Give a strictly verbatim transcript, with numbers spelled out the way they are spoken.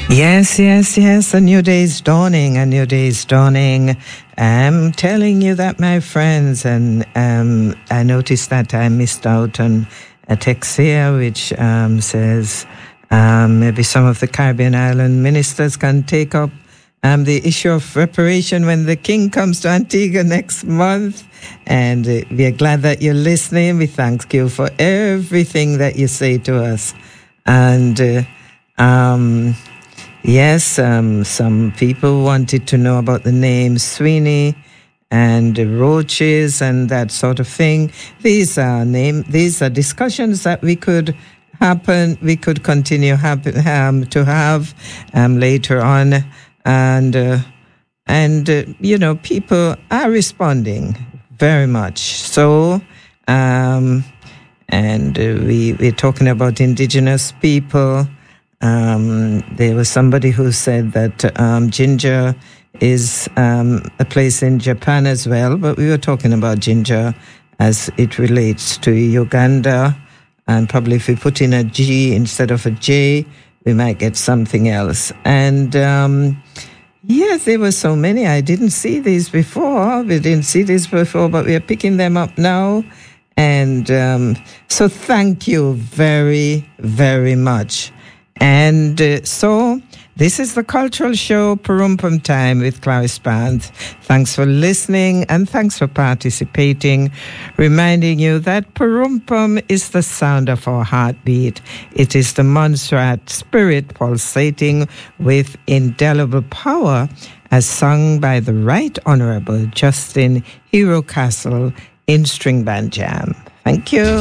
Yes, yes, yes. A new day is dawning. A new day is dawning. I'm telling you that, my friends. And um, I noticed that I missed out on a text here which um, says um, maybe some of the Caribbean island ministers can take up um, the issue of reparation when the king comes to Antigua next month. And uh, we are glad that you're listening. We thank you for everything that you say to us. And uh, um Yes, um, some people wanted to know about the name Sweeney and the roaches and that sort of thing. These are name. These are discussions that we could happen. We could continue happen, um, to have um, later on, and uh, and uh, you know, people are responding very much. So, um, and uh, we we're talking about indigenous people. Um, there was somebody who said that um, Jinja is um, a place in Japan as well, but we were talking about Jinja as it relates to Uganda, and probably if we put in a G instead of a J, we might get something else. And um, yes, there were so many. I didn't see these before. We didn't see these before, but we are picking them up now. And um, so thank you very, very much. And uh, so this is the Cultural Show, Purumpum Time with Clarice Band. Thanks for listening and thanks for participating. Reminding you that Purumpum is the sound of our heartbeat. It is the Montserrat spirit pulsating with indelible power, as sung by the Right Honorable Justin Hero Castle in String Band Jam. Thank you.